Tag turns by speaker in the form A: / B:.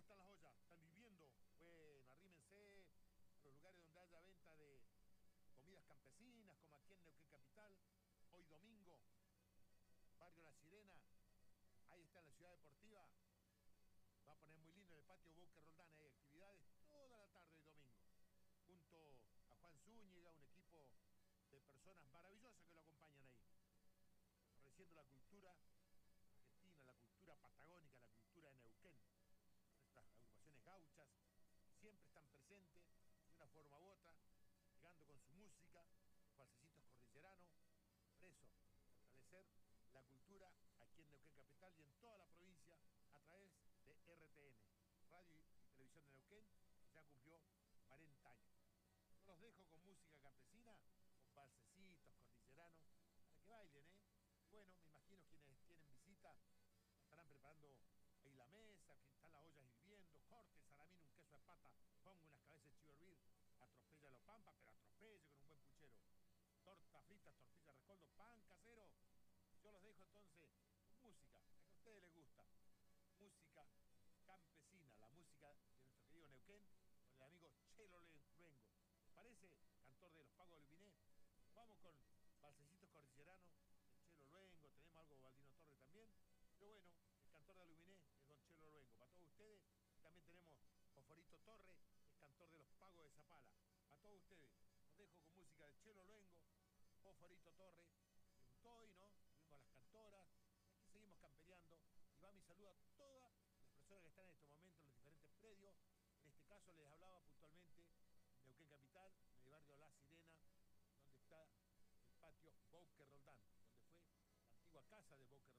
A: están las ollas? ¿Están hirviendo? Bueno, arrímense a los lugares donde haya venta de comidas campesinas, como aquí en Neuquén Capital. Hoy domingo, Barrio La Sirena, ahí está en la Ciudad Deportiva. Va a poner muy lindo en el patio Boca Roldán. Hay actividades toda la tarde y domingo. Junto a Juan Zúñiga, un equipo de personas maravillosas que lo acompañan ahí. Fortaleciendo la cultura argentina, la cultura patagónica, la cultura de Neuquén. Nuestras agrupaciones gauchas siempre están presentes de una forma u otra, llegando con su música, falsecitos cordilleranos, por eso, fortalecer la cultura aquí en Neuquén Capital y en toda la provincia a través de RTN, Radio y Televisión de Neuquén, que ya cumplió 40 años. Yo los dejo con música campesina, con balsecitos cordilleranos, para que bailen, ¿eh? Bueno, me imagino quienes tienen visita estarán preparando ahí la mesa, que están las ollas hirviendo, corte, salamín, un queso de pata, pongo unas cabezas de chivo hervir, atropella los pampas, pero atropelle con un buen puchero. Tortas fritas, tortillas de rescoldo, pan casero. Yo los dejo entonces con música, la que a ustedes les gusta. Música campesina, la música de nuestro querido Neuquén, con el amigo Chelo Luengo. ¿Les parece? Cantor de los Pagos de Luminé. Vamos con Balsecitos Cordilleranos, el Chelo Luengo, tenemos algo de Baldino Torre también. Pero bueno, el cantor de Aluminé es don Chelo Luengo. Para todos ustedes, también tenemos Fosforito Torre, es cantor de los Pagos de Zapala. Para todos ustedes, los dejo con música de Chelo Luengo, Fosforito Torre. Les gustó hoy, ¿no? Tuvimos las cantoras, aquí seguimos campereando. Y va mi saludo a todas las personas que están en este momento en los diferentes predios. En este caso les hablaba puntualmente en Neuquén Capital, en el barrio La Sirena, donde está el patio Bouque Roldán, donde fue la antigua casa de Bouque